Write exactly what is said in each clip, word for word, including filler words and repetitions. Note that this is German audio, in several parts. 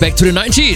Back to the nineties.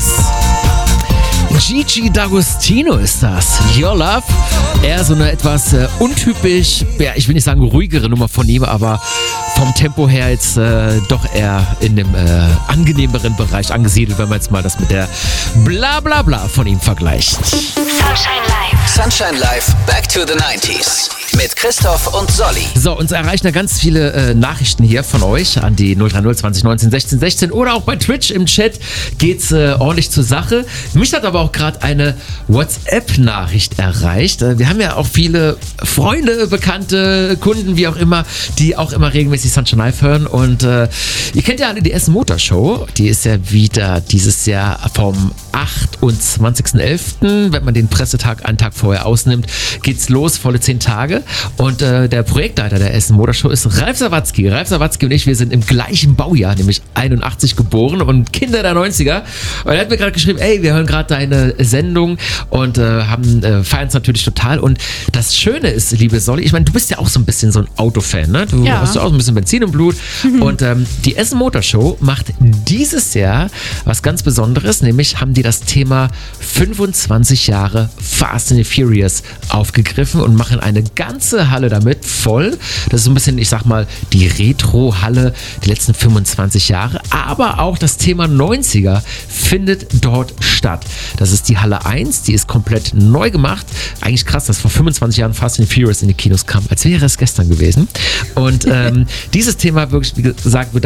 Gigi D'Agostino ist das. Your Love. Eher so eine etwas äh, untypisch, ja, ich will nicht sagen ruhigere Nummer von ihm, aber vom Tempo her jetzt äh, doch eher in dem äh, angenehmeren Bereich angesiedelt, wenn man jetzt mal das mit der Bla Bla Bla von ihm vergleicht. Sunshine Live. Sunshine Live, Back to the nineties. Mit Christoph und Solly. So, uns erreichen da ganz viele äh, Nachrichten hier von euch an die null drei null zwanzig neunzehn sechzehn sechzehn oder auch bei Twitch im Chat geht's äh, ordentlich zur Sache. Mich hat aber auch gerade eine WhatsApp-Nachricht erreicht. Äh, wir haben ja auch viele Freunde, Bekannte, Kunden, wie auch immer, die auch immer regelmäßig Sunshine Live hören und äh, ihr kennt ja alle die Essen Motor Show. Die ist ja wieder dieses Jahr vom achtundzwanzigsten elften Wenn man den Pressetag einen Tag vorher ausnimmt, geht's los, volle zehn Tage. Und äh, der Projektleiter der Essen Motor Show ist Ralf Sawatzki. Ralf Sawatzki und ich, wir sind im gleichen Baujahr, nämlich einundachtzig geboren und Kinder der neunziger. Und er hat mir gerade geschrieben, ey, wir hören gerade deine Sendung und äh, haben äh, feiern es natürlich total. Und das Schöne ist, liebe Solly, ich meine, du bist ja auch so ein bisschen so ein Autofan, ne? Du Ja. hast ja auch so ein bisschen Benzin im Blut. Mhm. Und ähm, die Essen Motor Show macht dieses Jahr was ganz Besonderes, nämlich haben die das Thema fünfundzwanzig Jahre Fast and the Furious aufgegriffen und machen eine ganze Halle damit voll. Das ist so ein bisschen, ich sag mal, die Retro-Halle die letzten fünfundzwanzig Jahre, aber auch das Thema neunziger findet dort statt. Das ist die Halle eins, die ist komplett neu gemacht. Eigentlich krass, dass vor fünfundzwanzig Jahren Fast and the Furious in die Kinos kam, als wäre es gestern gewesen. Und ähm, dieses Thema, wirklich, wie gesagt, wird